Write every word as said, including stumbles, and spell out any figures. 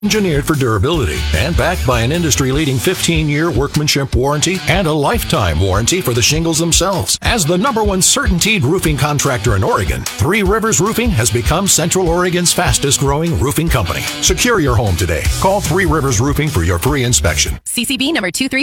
Engineered for durability and backed by an industry-leading fifteen-year workmanship warranty and a lifetime warranty for the shingles themselves. As the number one CertainTeed roofing contractor in Oregon, Three Rivers Roofing has become Central Oregon's fastest-growing roofing company. Secure your home today. Call Three Rivers Roofing for your free inspection. C C B number two three